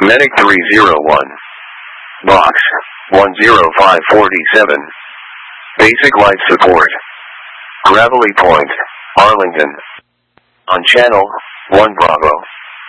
Medic 301. Box 10547. Basic life support. Gravelly Point, Arlington. On channel 1 Bravo.